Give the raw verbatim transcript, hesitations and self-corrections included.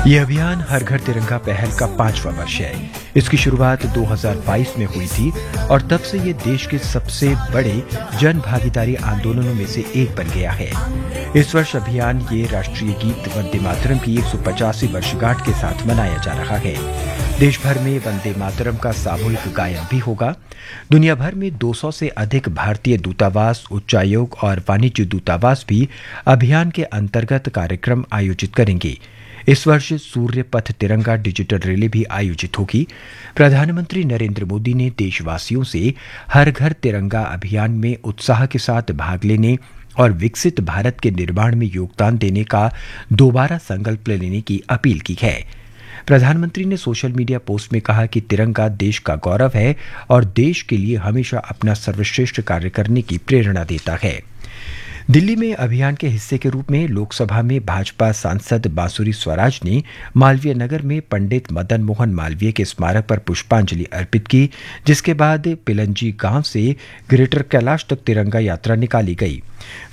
ये अभियान हर घर तिरंगा पहल का पांचवा वर्ष है। इसकी शुरुआत दो हज़ार बाईस में हुई थी और तब से ये देश के सबसे बड़े जन भागीदारी आंदोलनों में से एक बन गया है। इस वर्ष अभियान ये राष्ट्रीय गीत वंदे मातरम की एक सौ पचासवीं वर्षगांठ के साथ मनाया जा रहा है। देश भर में वंदे मातरम का सामूहिक गायन भी होगा। दुनिया भर में दो सौ से अधिक भारतीय दूतावास, उच्चायोग और वाणिज्य दूतावास भी अभियान के अंतर्गत कार्यक्रम आयोजित करेंगे। इस वर्ष सूर्य पथ तिरंगा डिजिटल रैली भी आयोजित होगी। प्रधानमंत्री नरेंद्र मोदी ने देशवासियों से हर घर तिरंगा अभियान में उत्साह के साथ भाग लेने और विकसित भारत के निर्माण में योगदान देने का दोबारा संकल्प लेने की अपील की है। प्रधानमंत्री ने सोशल मीडिया पोस्ट में कहा कि तिरंगा देश का गौरव है और देश के लिए हमेशा अपना सर्वश्रेष्ठ कार्य करने की प्रेरणा देता है। दिल्ली में अभियान के हिस्से के रूप में लोकसभा में भाजपा सांसद बांसुरी स्वराज ने मालवीय नगर में पंडित मदन मोहन मालवीय के स्मारक पर पुष्पांजलि अर्पित की, जिसके बाद पिलंजी गांव से ग्रेटर कैलाश तक तिरंगा यात्रा निकाली गई।